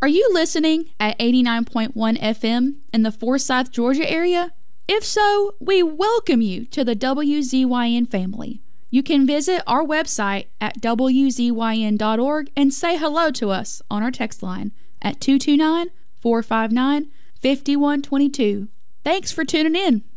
Are you listening at 89.1 FM in the Forsyth, Georgia area? If so, we welcome you to the WZYN family. You can visit our website at wzyn.org and say hello to us on our text line at 229-459-5122. Thanks for tuning in.